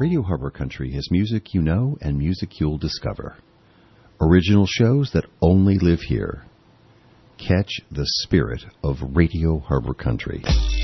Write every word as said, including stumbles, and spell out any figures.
Radio Harbor Country is music you know and music you'll discover. Original shows that only live here. Catch the spirit of Radio Harbor Country.